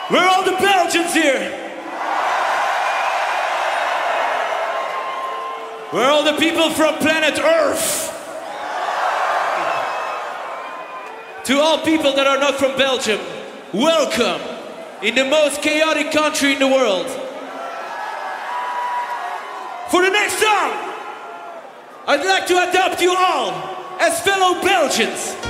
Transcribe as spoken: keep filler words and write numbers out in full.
Where are all the Belgians here? Where are all the people from planet Earth? To all people that are not from Belgium, welcome in the most chaotic country in the world. For the next song, I'd like to adopt you all as fellow Belgians.